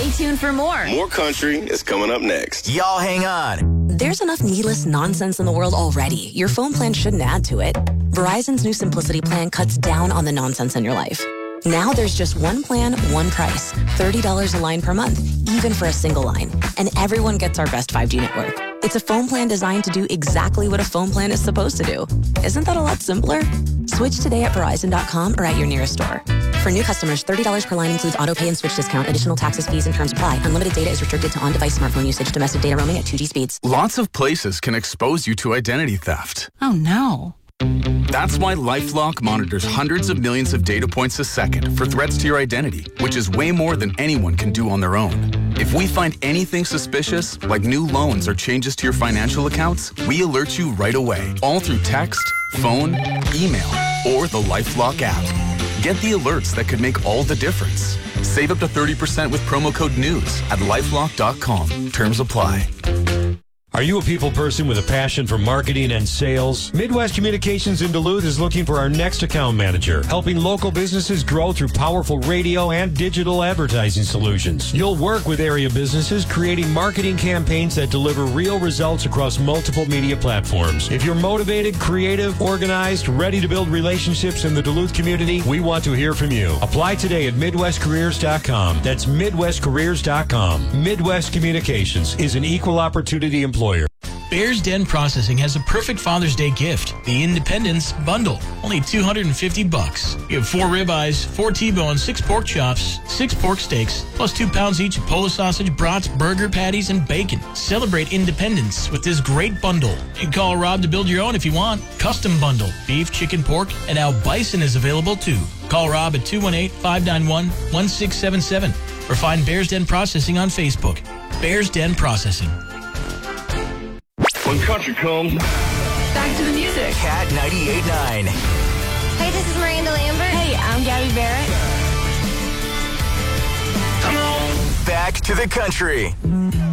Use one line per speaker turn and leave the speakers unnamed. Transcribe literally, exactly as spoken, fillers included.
Stay tuned for more.
More country is coming up next.
Y'all hang on.
There's enough needless nonsense in the world already. Your phone plan shouldn't add to it. Verizon's new Simplicity plan cuts down on the nonsense in your life. Now there's just one plan, one price. thirty dollars a line per month, even for a single line. And everyone gets our best five G network. It's a phone plan designed to do exactly what a phone plan is supposed to do. Isn't that a lot simpler? Switch today at Verizon dot com or at your nearest store. For new customers, thirty dollars per line includes auto pay and switch discount. Additional taxes, fees, and terms apply. Unlimited data is restricted to on-device smartphone usage. Domestic data roaming at two G speeds.
Lots of places can expose you to identity theft.
Oh, no.
That's why LifeLock monitors hundreds of millions of data points a second for threats to your identity, which is way more than anyone can do on their own. If we find anything suspicious, like new loans or changes to your financial accounts, we alert you right away, all through text, phone, email, or the LifeLock app. Get the alerts that could make all the difference. Save up to thirty percent with promo code NEWS at lifelock dot com. Terms apply.
Are you a people person with a passion for marketing and sales? Midwest Communications in Duluth is looking for our next account manager, helping local businesses grow through powerful radio and digital advertising solutions. You'll work with area businesses creating marketing campaigns that deliver real results across multiple media platforms. If you're motivated, creative, organized, ready to build relationships in the Duluth community, we want to hear from you. Apply today at midwest careers dot com. That's midwest careers dot com. Midwest Communications is an equal opportunity employer.
Bears Den Processing has a perfect Father's Day gift, the Independence Bundle. Only two hundred fifty bucks. You have four ribeyes, four T-bones, six pork chops, six pork steaks, plus two pounds each of polo sausage, brats, burger patties, and bacon. Celebrate independence with this great bundle. You can call Rob to build your own if you want. Custom bundle, beef, chicken, pork, and now bison is available too. Call Rob at two one eight, five nine one, one six seven seven or find Bears Den Processing on Facebook. Bears Den Processing.
When country comes,
Back to the music.
Cat ninety-eight point nine.
Hey, this is Miranda Lambert.
Hey, I'm Gabby Barrett.
Back to the country.